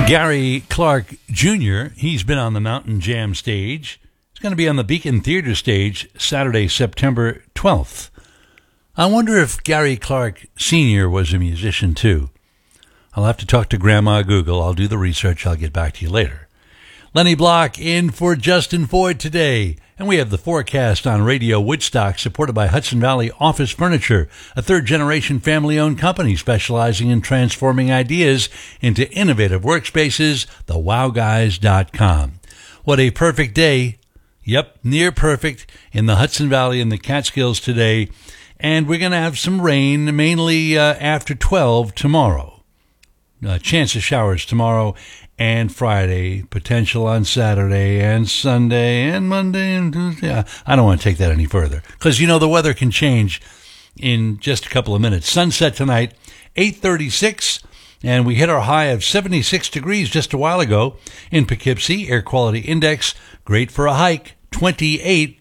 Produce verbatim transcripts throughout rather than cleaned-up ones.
Gary Clark Junior, he's been on the Mountain Jam stage. He's going to be on the Beacon Theater stage Saturday, September twelfth. I wonder if Gary Clark Senior was a musician too. I'll have to talk to Grandma Google. I'll do the research. I'll get back to you later. Lenny Block in for Justin Floyd today. And we have the forecast on Radio Woodstock, supported by Hudson Valley Office Furniture, a third-generation family-owned company specializing in transforming ideas into innovative workspaces, the wow guys dot com. What a perfect day. Yep, near perfect in the Hudson Valley and the Catskills today. And we're going to have some rain, mainly uh, after twelve tomorrow. Uh, chance of showers tomorrow and Friday, potential on Saturday and Sunday and Monday and Tuesday. I don't want to take that any further because, you know, the weather can change in just a couple of minutes. Sunset tonight, eight thirty-six, and we hit our high of seventy-six degrees just a while ago in Poughkeepsie. Air quality index, great for a hike, twenty-eight.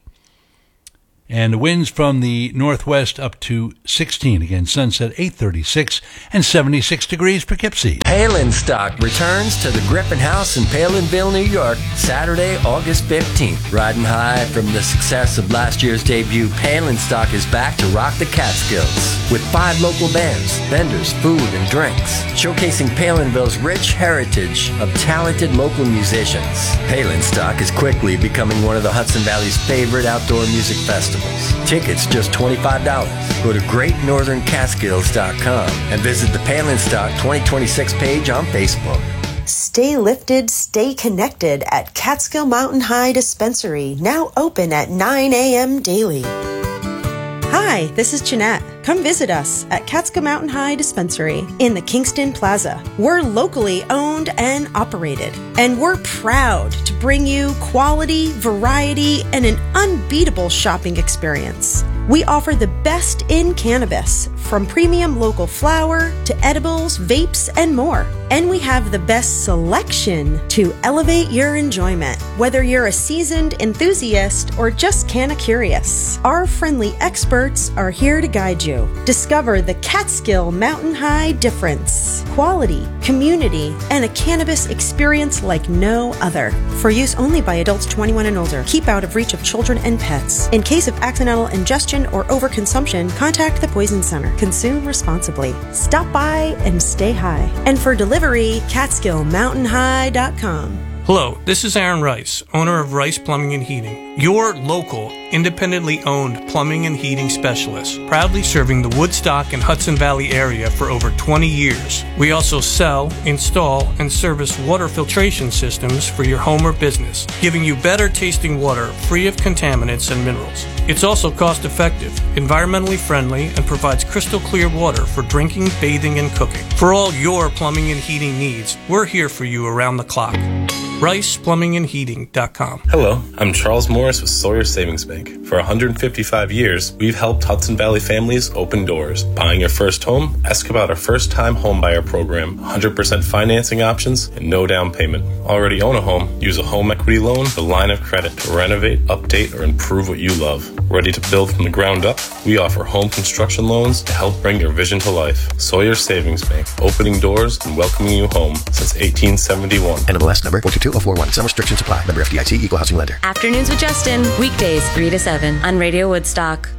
And winds from the northwest up to sixteen. Again, sunset eight thirty-six and seventy-six degrees Poughkeepsie. Palin Stock returns to the Griffin House in Palinville, New York, Saturday, August fifteenth. Riding high from the success of last year's debut, Palin Stock is back to rock the Catskills with five local bands, vendors, food, and drinks, showcasing Palinville's rich heritage of talented local musicians. Palin Stock is quickly becoming one of the Hudson Valley's favorite outdoor music festivals. Tickets just twenty-five dollars. Go to great northern catskills dot com and visit the Palin Stock twenty twenty-six page on Facebook. Stay lifted, stay connected at Catskill Mountain High Dispensary, now open at nine a.m. daily. Hi, this is Jeanette. Come visit us at Catskill Mountain High Dispensary in the Kingston Plaza. We're locally owned and operated, and we're proud to bring you quality, variety, and an unbeatable shopping experience. We offer the best in cannabis, from premium local flower to edibles, vapes, and more. And we have the best selection to elevate your enjoyment, whether you're a seasoned enthusiast or just kinda curious. Our friendly experts are here to guide you. Discover the Catskill Mountain High difference. Quality, community, and a cannabis experience like no other. For use only by adults twenty-one and older. Keep out of reach of children and pets. In case of accidental ingestion or overconsumption, contact the Poison Center. Consume responsibly. Stop by and stay high. And for delivery, catskill mountain high dot com. Hello, this is Aaron Rice, owner of Rice Plumbing and Heating, your local, independently owned plumbing and heating specialist, proudly serving the Woodstock and Hudson Valley area for over twenty years. We also sell, install, and service water filtration systems for your home or business, giving you better tasting water free of contaminants and minerals. It's also cost effective, environmentally friendly, and provides crystal clear water for drinking, bathing, and cooking. For all your plumbing and heating needs, we're here for you around the clock. Rice Plumbing and Heating dot com. Hello, I'm Charles Morris with Sawyer Savings Bank. For one hundred fifty-five years, we've helped Hudson Valley families open doors. Buying your first home? Ask about our first-time homebuyer program. one hundred percent financing options and no down payment. Already own a home? Use a home equity loan, the line of credit to renovate, update, or improve what you love. Ready to build from the ground up? We offer home construction loans to help bring your vision to life. Sawyer Savings Bank, opening doors and welcoming you home since eighteen seventy-one. N M L S number four two two oh four one. Some restrictions apply. Member F D I C, Equal Housing Lender. Afternoons with Justin, weekdays three to seven on Radio Woodstock.